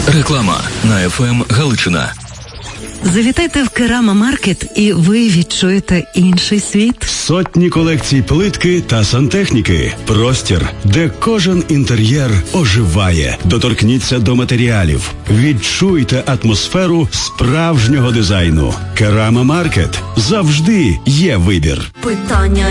Реклама на ФМ Галичина. Завітайте в Керама Маркет і ви відчуєте інший світ. Сотні колекцій плитки та сантехніки. Простір, де кожен інтер'єр оживає. Доторкніться до матеріалів. Відчуйте атмосферу справжнього дизайну. Керама Маркет. Завжди є вибір. Питання